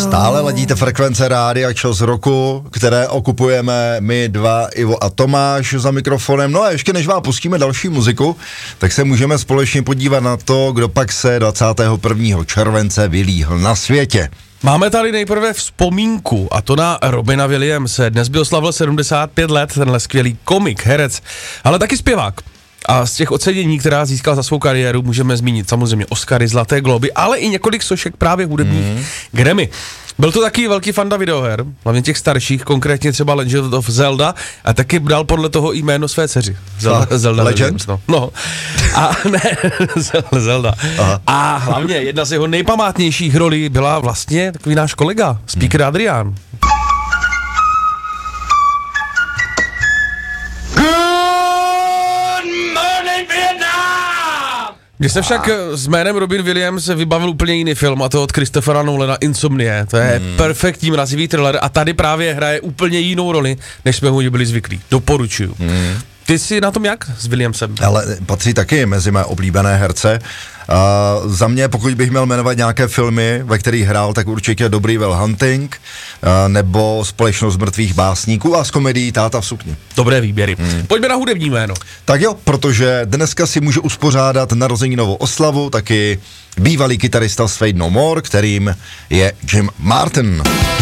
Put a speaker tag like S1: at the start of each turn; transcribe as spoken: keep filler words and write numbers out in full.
S1: Stále ladíte frekvence rádia Čas roku, které okupujeme my dva, Ivo a Tomáš za mikrofonem. No a ještě než vám pustíme další muziku, tak se můžeme společně podívat na to, kdo pak se dvacátého prvního července vylíhl na světě.
S2: Máme tady nejprve vzpomínku, a to na Robina Williamse. Dnes by oslavil sedmdesát pět let, tenhle skvělý komik, herec, ale taky zpěvák. A z těch ocenění, která získal za svou kariéru, můžeme zmínit samozřejmě Oscary, Zlaté globy, ale i několik sošek právě hudebních mm. Grammy. Byl to taky velký fanda videoher, hlavně těch starších, konkrétně třeba Legend of Zelda, a taky dal podle toho jméno své dceři. Zelda, Zelda
S1: Legend?
S2: Williams, no. no. A ne, Zelda. Aha. A hlavně jedna z jeho nejpamátnějších rolí byla vlastně takový náš kolega, speaker hmm. Adrián. Když se však s jménem Robin Williams vybavil úplně jiný film, a to od Christophera Nolana, Insomnie. To je hmm. perfektní mrazivý thriller a tady právě hraje úplně jinou roli, než jsme ho byli zvyklí. Doporučuju. Hmm. Ty jsi na tom jak s Williamsem? Ale
S1: patří taky mezi mé oblíbené herce. Uh, za mě, pokud bych měl jmenovat nějaké filmy, ve kterých hrál, tak určitě Dobrý Will Hunting, uh, nebo Společnost mrtvých básníků a z komedií Táta v sukni.
S2: Dobré výběry. Hmm. Pojďme na hudební jméno.
S1: Tak jo, protože dneska si můžu uspořádat narozeninovou oslavu taky bývalý kytarista z Faith No More, kterým je Jim Martin.